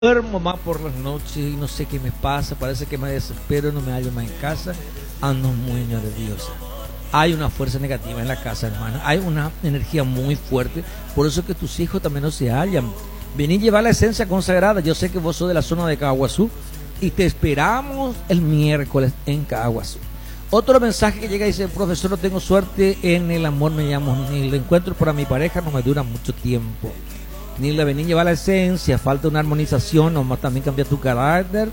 Duermo más por las noches y no sé qué me pasa, parece que me desespero, no me hallo más en casa, ando muy nerviosa. Hay una fuerza negativa en la casa, hermano, hay una energía muy fuerte, por eso que tus hijos también no se hallan. Vení a llevar la esencia consagrada, yo sé que vos sos de la zona de Caguazú y te esperamos el miércoles en Caguazú. Otro mensaje que llega y dice: profesor, no tengo suerte en el amor, me llamo ni el encuentro para mi pareja no me dura mucho tiempo. Nilda, vení a llevar la esencia, falta una armonización, nomás también cambia tu carácter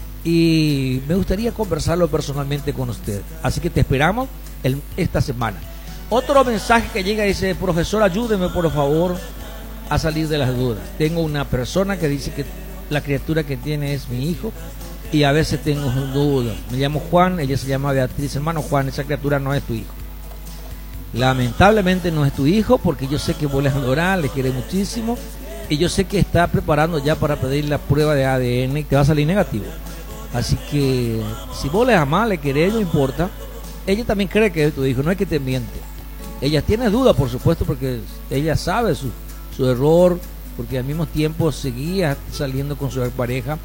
y me gustaría conversarlo personalmente con usted. Así que te esperamos esta semana. Otro mensaje que llega y dice: profesor, ayúdeme por favor a salir de las dudas. Tengo una persona que dice que la criatura que tiene es mi hijo y a veces tengo dudas. Me llamo Juan, ella se llama Beatriz. Hermano Juan, esa criatura no es tu hijo. Lamentablemente no es tu hijo, porque yo sé que vos le adorás, le querés muchísimo y yo sé que está preparando ya para pedir la prueba de ADN y te va a salir negativo. Así que si vos le amás, le querés, no importa. Ella también cree que es tu hijo, no es que te miente. Ella tiene dudas, por supuesto, porque ella sabe su error, porque al mismo tiempo seguía saliendo con su pareja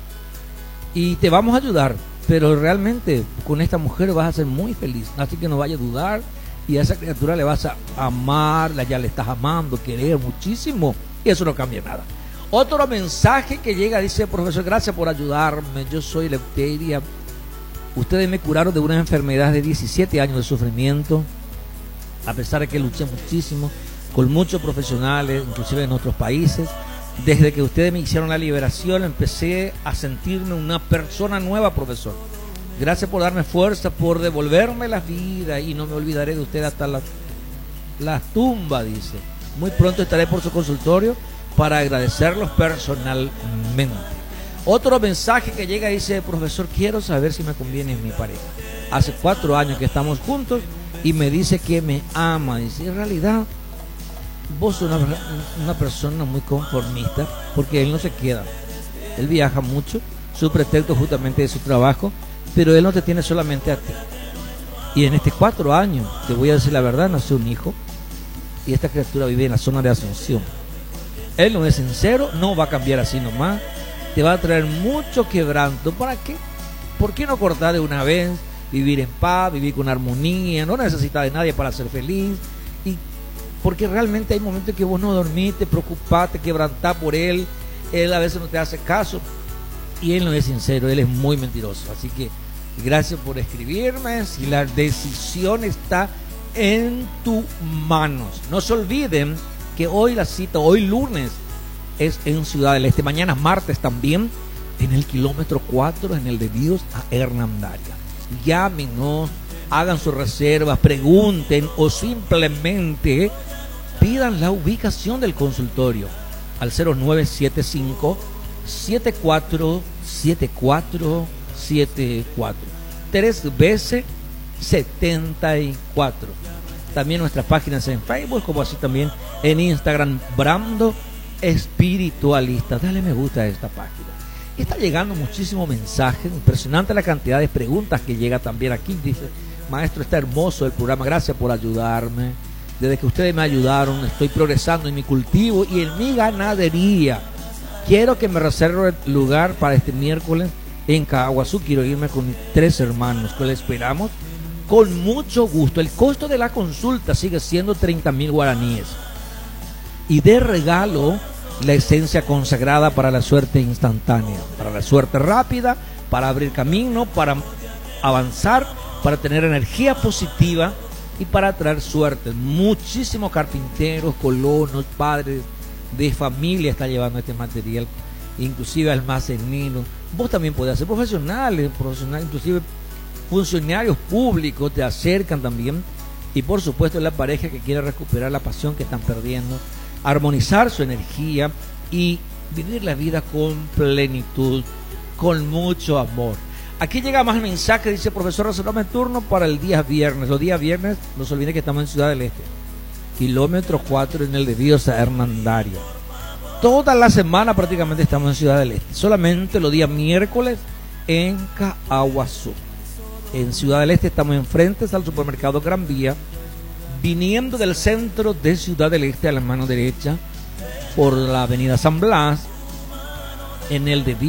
y te vamos a ayudar, pero realmente con esta mujer vas a ser muy feliz, así que no vayas a dudar. Y a esa criatura le vas a amar, ya le estás amando, querer muchísimo, y eso no cambia nada. Otro mensaje que llega dice: profesor, gracias por ayudarme, yo soy Leuteria, ustedes me curaron de una enfermedad de 17 años de sufrimiento, a pesar de que luché muchísimo con muchos profesionales, inclusive en otros países. Desde que ustedes me hicieron la liberación empecé a sentirme una persona nueva, profesor. Gracias por darme fuerza, por devolverme la vida y no me olvidaré de usted hasta la tumba, dice. Muy pronto estaré por su consultorio para agradecerlos personalmente. Otro mensaje que llega dice: profesor, quiero saber si me conviene mi pareja. Hace 4 años que estamos juntos y me dice que me ama. Dice: en realidad vos sos una persona muy conformista, porque él no se queda. Él viaja mucho, su pretexto justamente es su trabajo, pero él no te tiene solamente a ti. Y en estos 4 años, te voy a decir la verdad, nació un hijo y esta criatura vive en la zona de Asunción. Él no es sincero, no va a cambiar así nomás, te va a traer mucho quebranto. ¿Para qué? ¿Por qué no cortar de una vez? Vivir en paz, vivir con armonía, no necesitas de nadie para ser feliz. Y porque realmente hay momentos que vos no dormís, te preocupás, te quebrantás por él a veces no te hace caso. Y él no es sincero, él es muy mentiroso. Así que gracias por escribirme. Si la decisión está en tus manos. No se olviden que hoy la cita, hoy lunes, es en Ciudad del Este. Mañana martes también, en el kilómetro 4, en el de Dios a Hernandaria. Llámenos, hagan sus reservas, pregunten o simplemente pidan la ubicación del consultorio al 0975 747474 3 veces 74. También nuestras páginas en Facebook, como así también en Instagram, Brando Espiritualista. Dale me gusta a esta página. Está llegando muchísimo mensaje, impresionante la cantidad de preguntas que llega también aquí. Dice: maestro, está hermoso el programa, gracias por ayudarme. Desde que ustedes me ayudaron estoy progresando en mi cultivo y en mi ganadería. Quiero que me reserve el lugar para este miércoles en Caguazú. Quiero irme con 3 hermanos que le esperamos con mucho gusto. El costo de la consulta sigue siendo 30,000 guaraníes. Y de regalo, la esencia consagrada para la suerte instantánea, para la suerte rápida, para abrir camino, para avanzar, para tener energía positiva y para traer suerte. Muchísimos carpinteros, colonos, padres de familia está llevando este material, inclusive almacenero. Vos también podés hacer profesionales, inclusive funcionarios públicos te acercan también. Y por supuesto la pareja que quiere recuperar la pasión que están perdiendo, armonizar su energía y vivir la vida con plenitud, con mucho amor. Aquí llega más mensaje, dice: profesor, reservame turno para el día viernes. Los días viernes, no se olviden que estamos en Ciudad del Este, kilómetro 4, en el de Dios a Hernandaria. Toda la semana prácticamente estamos en Ciudad del Este, solamente los días miércoles en Caguazú. En Ciudad del Este estamos enfrente al supermercado Gran Vía, viniendo del centro de Ciudad del Este a la mano derecha por la avenida San Blas, en el debido